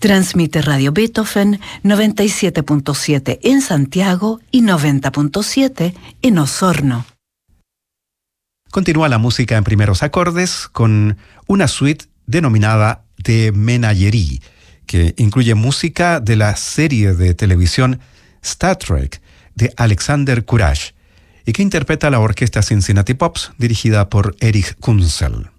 Transmite Radio Beethoven 97.7 en Santiago y 90.7 en Osorno. Continúa la música en primeros acordes con una suite denominada de Menagerie, que incluye música de la serie de televisión Star Trek de Alexander Courage y que interpreta la orquesta Cincinnati Pops dirigida por Erich Kunzel.